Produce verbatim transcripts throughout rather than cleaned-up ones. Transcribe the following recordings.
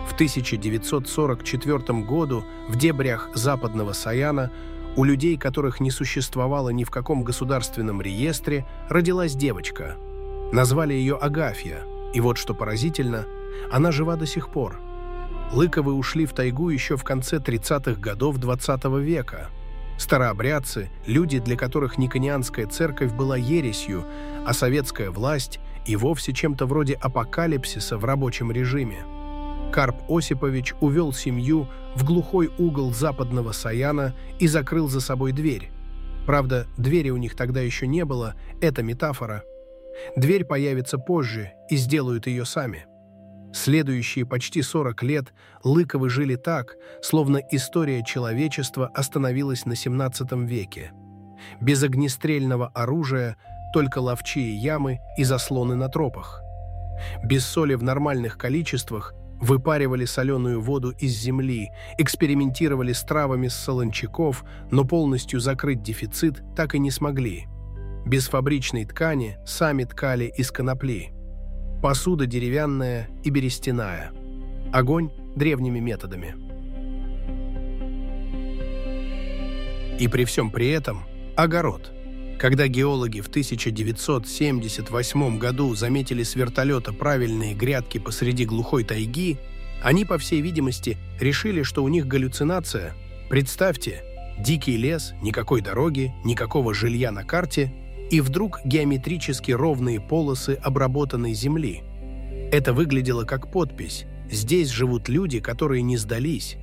В тысяча девятьсот сорок четвёртом году в дебрях Западного Саяна у людей, которых не существовало ни в каком государственном реестре, родилась девочка. Назвали ее Агафья, и вот что поразительно, она жива до сих пор. Лыковы ушли в тайгу еще в конце тридцатых годов двадцатого века. Старообрядцы – люди, для которых никонианская церковь была ересью, а советская власть и вовсе чем-то вроде апокалипсиса в рабочем режиме. Карп Осипович увел семью в глухой угол Западного Саяна и закрыл за собой дверь. Правда, двери у них тогда еще не было, это метафора. Дверь появится позже, и сделают ее сами. Следующие почти сорок лет Лыковы жили так, словно история человечества остановилась на семнадцатом веке. Без огнестрельного оружия, только ловчие ямы и заслоны на тропах. Без соли в нормальных количествах, выпаривали соленую воду из земли, экспериментировали с травами с солончаков, но полностью закрыть дефицит так и не смогли. Без фабричной ткани сами ткали из конопли. Посуда деревянная и берестяная. Огонь древними методами. И при всем при этом огород. Когда геологи в тысяча девятьсот семьдесят восьмом году заметили с вертолета правильные грядки посреди глухой тайги, они, по всей видимости, решили, что у них галлюцинация. Представьте, дикий лес, никакой дороги, никакого жилья на карте, и вдруг геометрически ровные полосы обработанной земли. Это выглядело как подпись: «Здесь живут люди, которые не сдались».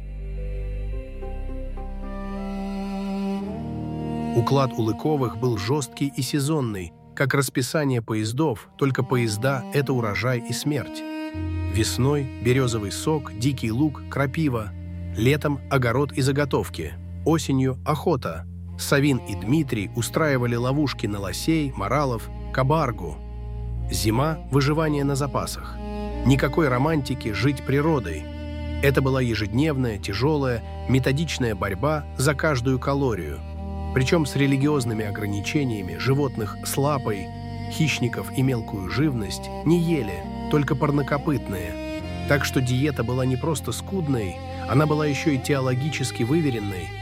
Уклад у Лыковых был жесткий и сезонный, как расписание поездов, только поезда — это урожай и смерть. Весной — березовый сок, дикий лук, крапива. Летом — огород и заготовки. Осенью — охота. Савин и Дмитрий устраивали ловушки на лосей, моралов, кабаргу. Зима — выживание на запасах. Никакой романтики, жить природой. Это была ежедневная, тяжелая, методичная борьба за каждую калорию. Причем с религиозными ограничениями, животных с лапой, хищников и мелкую живность не ели, только парнокопытные. Так что диета была не просто скудной, она была еще и теологически выверенной,